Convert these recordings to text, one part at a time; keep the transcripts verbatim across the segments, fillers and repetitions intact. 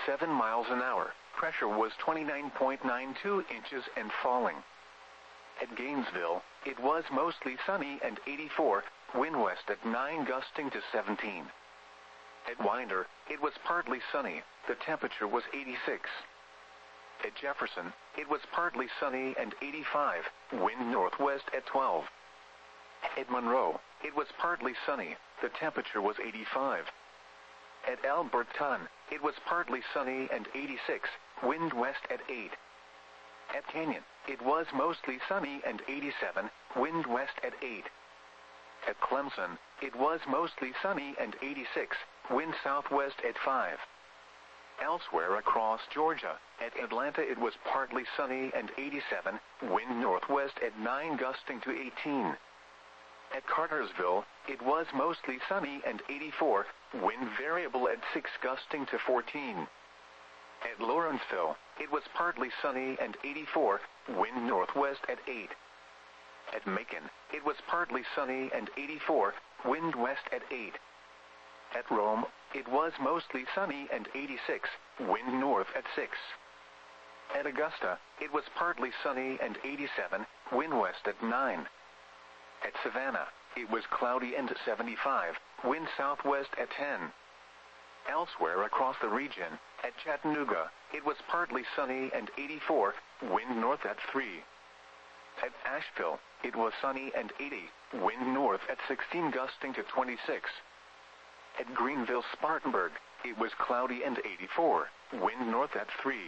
seven miles an hour. Pressure was twenty-nine point nine two inches and falling. At Gainesville, it was mostly sunny and eighty-four, wind west at nine gusting to seventeen. At Winder, it was partly sunny, the temperature was eighty-six. At Jefferson, it was partly sunny and eighty-five, wind northwest at twelve. At Monroe, it was partly sunny, the temperature was eighty-five. At Alberton, it was partly sunny and eighty-six, wind west at eight. At Canyon, it was mostly sunny and eighty-seven, wind west at eight. At Clemson, it was mostly sunny and eighty-six, wind southwest at five. Elsewhere across Georgia, at Atlanta it was partly sunny and eighty-seven, wind northwest at nine gusting to eighteen. At Cartersville, it was mostly sunny and eighty-four, wind variable at six gusting to fourteen. At Lawrenceville, it was partly sunny and eighty-four, wind northwest at eight. At Macon, it was partly sunny and eighty-four, wind west at eight. At Rome, it was mostly sunny and eighty-six, wind north at six. At Augusta, it was partly sunny and eighty-seven, wind west at nine. At Savannah, it was cloudy and seventy-five, wind southwest at ten. Elsewhere across the region, at Chattanooga, it was partly sunny and eighty-four, wind north at three. At Asheville, it was sunny and eighty, wind north at sixteen gusting to twenty-six. At Greenville-Spartanburg, it was cloudy and eighty-four, wind north at three.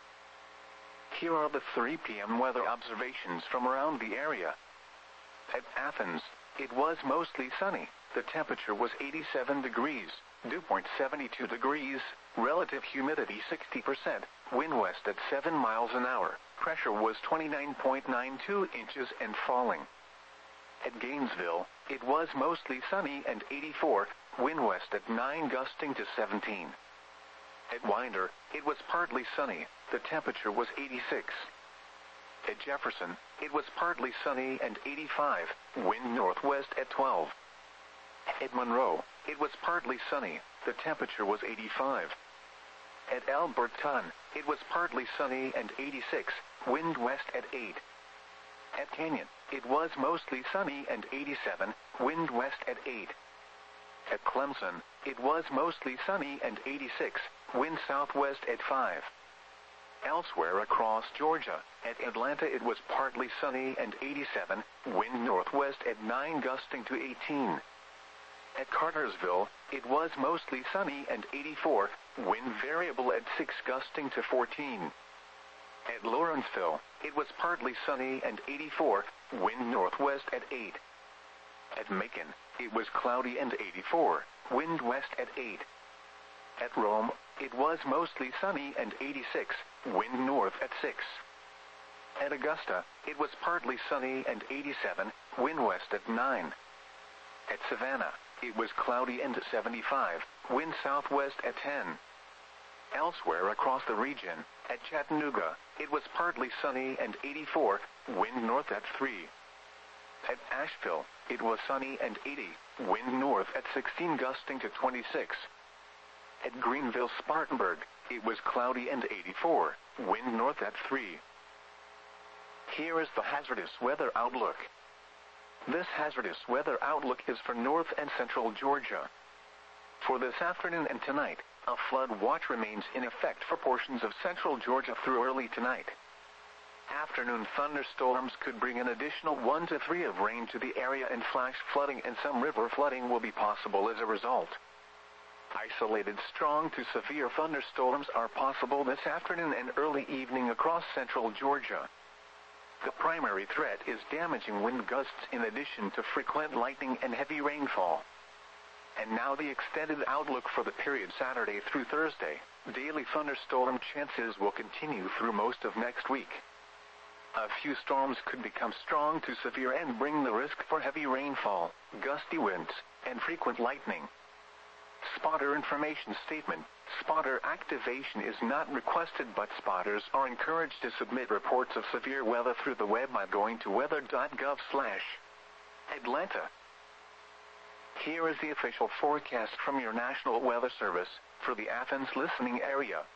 Here are the three p m weather observations from around the area. At Athens, it was mostly sunny, the temperature was eighty-seven degrees, dew point seventy-two degrees, relative humidity sixty percent, wind west at seven miles an hour, pressure was twenty-nine point nine two inches and falling. At Gainesville, it was mostly sunny and eighty-four, wind west at nine gusting to seventeen. At Winder, it was partly sunny, the temperature was eighty-six. At Jefferson, it was partly sunny and eighty-five, wind northwest at twelve. At Monroe, it was partly sunny, the temperature was eighty-five. At Alberton, it was partly sunny and eighty-six, wind west at eight. At Canyon, it was mostly sunny and eighty-seven, wind west at eight. At Clemson, it was mostly sunny and eighty-six, wind southwest at five. Elsewhere across Georgia, at Atlanta it was partly sunny and eighty-seven, wind northwest at nine gusting to eighteen. At Cartersville, it was mostly sunny and eighty-four, wind variable at six gusting to fourteen. At Lawrenceville, it was partly sunny and eighty-four, wind northwest at eight. At Macon, it was cloudy and eighty-four, wind west at eight. At Rome, it was mostly sunny and eighty-six, wind north at six. At Augusta, it was partly sunny and eighty-seven, wind west at nine. At Savannah, it was cloudy and seventy-five, wind southwest at ten. Elsewhere across the region, at Chattanooga, it was partly sunny and eighty-four, wind north at three. At Asheville, it was sunny and eighty, wind north at sixteen gusting to twenty-six. At Greenville-Spartanburg, it was cloudy and eighty-four, wind north at three. Here is the hazardous weather outlook. This hazardous weather outlook is for north and central Georgia. For this afternoon and tonight, a flood watch remains in effect for portions of central Georgia through early tonight. Afternoon thunderstorms could bring an additional one to three of rain to the area, and flash flooding and some river flooding will be possible as a result. Isolated strong to severe thunderstorms are possible this afternoon and early evening across central Georgia. The primary threat is damaging wind gusts in addition to frequent lightning and heavy rainfall. And now the extended outlook for the period Saturday through Thursday. Daily thunderstorm chances will continue through most of next week. A few storms could become strong to severe and bring the risk for heavy rainfall, gusty winds, and frequent lightning. Spotter information statement. Spotter activation is not requested, but spotters are encouraged to submit reports of severe weather through the web by going to weather dot gov slash Atlanta. Here is the official forecast from your National Weather Service for the Athens listening area.